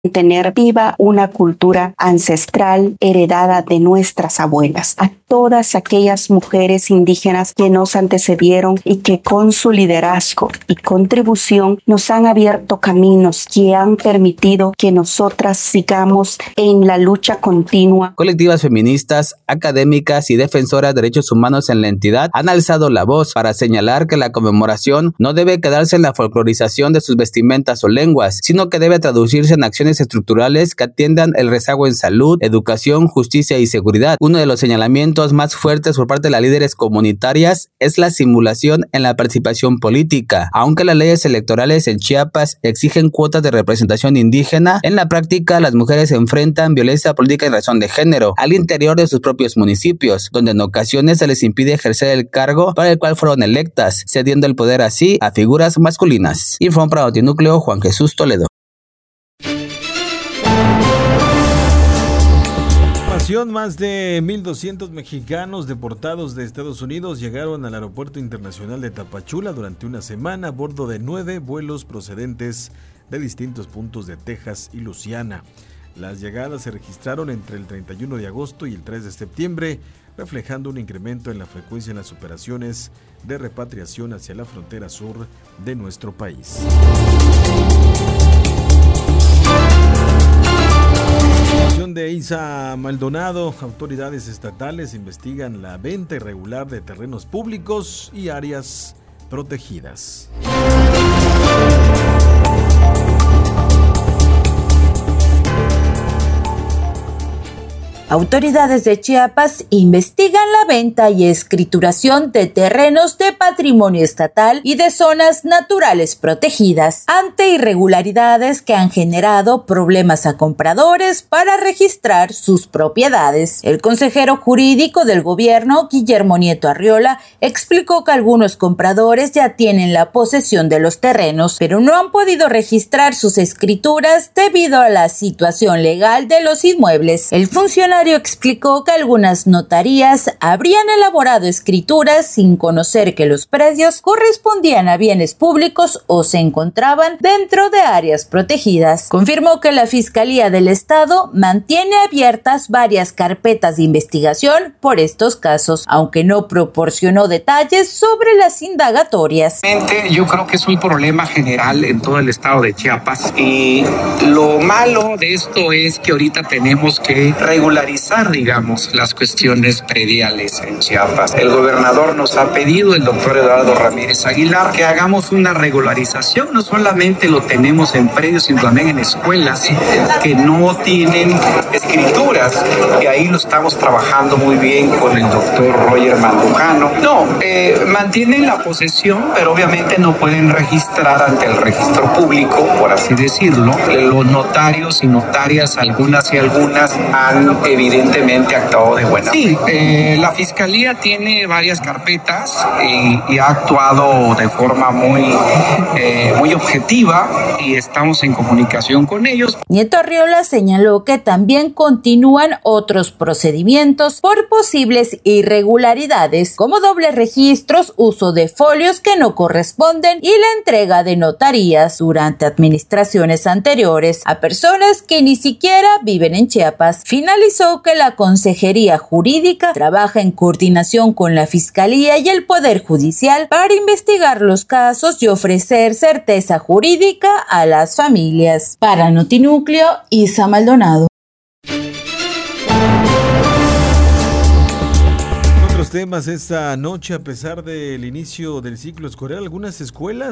tener viva una cultura ancestral heredada de nuestras abuelas. A todas aquellas mujeres indígenas que nos antecedieron y que con su liderazgo y contribución nos han abierto caminos que han permitido que nosotras sigamos en la lucha continua. Colectivas feministas, académicas y defensoras de derechos humanos en la entidad han alzado la voz para señalar que la conmemoración no debe quedarse en la folclorización de sus vestimentas o lenguas, sino que debe traducirse en acciones estructurales que atiendan el rezago en salud, educación, justicia y seguridad. Uno de los señalamientos más fuertes por parte de las líderes comunitarias es la simulación en la participación política. Aunque las leyes electorales en Chiapas exigen cuotas de representación indígena, en la práctica las mujeres enfrentan violencia política en razón de género al interior de sus propios municipios, donde en ocasiones se les impide ejercer el cargo para el cual fueron electas, cediendo el poder así a figuras masculinas. Informa para Notinúcleo Juan Jesús Toledo. Más de 1,200 mexicanos deportados de Estados Unidos llegaron al Aeropuerto Internacional de Tapachula durante una semana a bordo de 9 vuelos procedentes de distintos puntos de Texas y Luisiana. Las llegadas se registraron entre el 31 de agosto y el 3 de septiembre, reflejando un incremento en la frecuencia en las operaciones de repatriación hacia la frontera sur de nuestro país. De Isa Maldonado, autoridades estatales investigan la venta irregular de terrenos públicos y áreas protegidas. Autoridades de Chiapas investigan la venta y escrituración de terrenos de patrimonio estatal y de zonas naturales protegidas, ante irregularidades que han generado problemas a compradores para registrar sus propiedades. El consejero jurídico del gobierno, Guillermo Nieto Arriola, explicó que algunos compradores ya tienen la posesión de los terrenos, pero no han podido registrar sus escrituras debido a la situación legal de los inmuebles. El funcionario explicó que algunas notarías habrían elaborado escrituras sin conocer que los predios correspondían a bienes públicos o se encontraban dentro de áreas protegidas. Confirmó que la Fiscalía del Estado mantiene abiertas varias carpetas de investigación por estos casos, aunque no proporcionó detalles sobre las indagatorias. Yo creo que es un problema general en todo el estado de Chiapas y lo malo de esto es que ahorita tenemos que regularizar, digamos, las cuestiones prediales en Chiapas. El gobernador nos ha pedido, el doctor Eduardo Ramírez Aguilar, que hagamos una regularización. No solamente lo tenemos en predios, sino también en escuelas que no tienen escrituras, y ahí lo estamos trabajando muy bien con el doctor Roger Mandujano. Mantienen la posesión, pero obviamente no pueden registrar ante el registro público, por así decirlo. Los notarios y notarias, algunas han evidentemente actuado de buena fe. Sí, la Fiscalía tiene varias carpetas y ha actuado de forma muy objetiva y estamos en comunicación con ellos. Nieto Arriola señaló que también continúan otros procedimientos por posibles irregularidades, como dobles registros, uso de folios que no corresponden y la entrega de notarías durante administraciones anteriores a personas que ni siquiera viven en Chiapas. Finalizó que la Consejería Jurídica trabaja en coordinación con la Fiscalía y el Poder Judicial para investigar los casos y ofrecer certeza jurídica a las familias. Para Notinúcleo, Isa Maldonado. Temas esta noche. A pesar del inicio del ciclo escolar, algunas escuelas